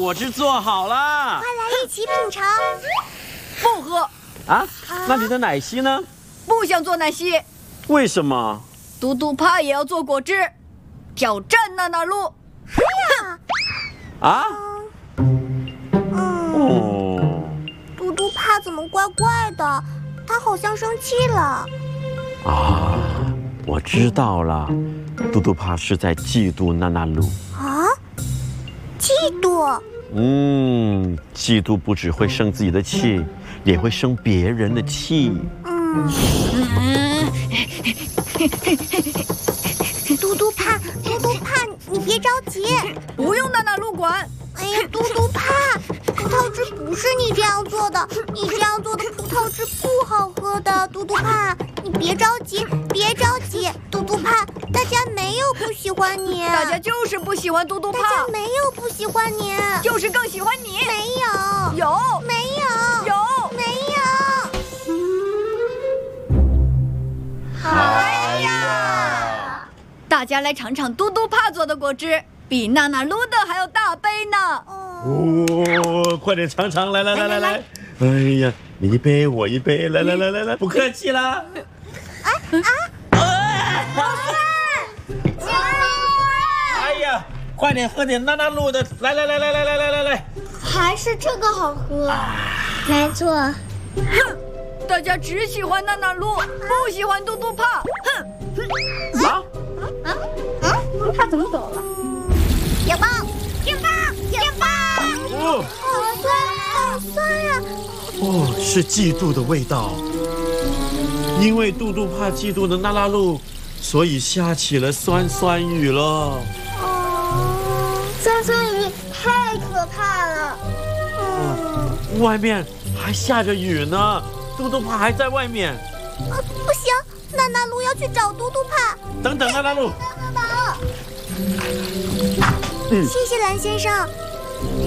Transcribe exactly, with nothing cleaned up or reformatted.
果汁做好了， 快来一起品尝。 不喝啊？那你的奶昔呢？ 不想做奶昔。 为什么？ 嘟嘟怕也要做果汁，挑战娜娜露。 啊？ 嗯， 哦， 嘟嘟怕怎么怪怪的？他好像生气了。 啊，我知道了，嘟嘟怕是在嫉妒娜娜露。 啊？嫉妒？ 嗯，嫉妒不只会生自己的气，也会生别人的气。 嗯。嘟嘟怕，嘟嘟怕，你别着急， 不用娜娜露管。 哎呀，嘟嘟怕，葡萄汁不是你这样做的，你这样做的葡萄汁不好喝的。嘟嘟怕，你别着急，别着急，嘟嘟怕，大家没有不喜欢你， 大家就是不喜欢嘟嘟怕， 大家没有不喜欢你， 就是更喜欢你。 没有， 有， 没有， 有， 没有。 哎呀！ 大家来尝尝嘟嘟怕做的果汁，比娜娜露的还要大杯呢。 哦，快点尝尝，来来来来来！哎呀，你一杯我一杯，来来来来来，不客气啦！ 啊啊！老师，救命啊！ 哎呀，快点喝点娜娜露的，来来来来来来来来来！ 还是这个好喝。没错。 哼，大家只喜欢娜娜露，不喜欢嘟嘟怕。哼！ 啊啊啊！他怎么走了？警报！警报！警报！ 哦， 好酸，好酸呀！ 哦，是嫉妒的味道。因为嘟嘟怕嫉妒的娜娜露，所以下起了酸酸雨了。 哦，酸酸雨太可怕了。 嗯，外面还下着雨呢，嘟嘟怕还在外面。 啊，不行，娜娜露要去找嘟嘟怕。 等等，娜娜露。 等等。嗯，谢谢蓝先生。